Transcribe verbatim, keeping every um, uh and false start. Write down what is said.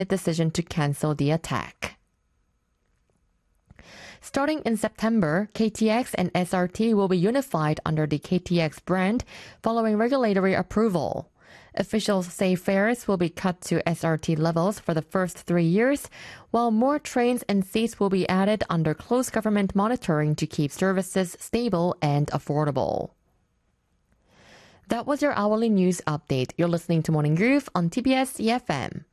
decision to cancel the attack. Starting in September, K T X and S R T will be unified under the K T X brand following regulatory approval. Officials say fares will be cut to S R T levels for the first three years, while more trains and seats will be added under close government monitoring to keep services stable and affordable. That was your hourly news update. You're listening to Morning Groove on T B S E F M.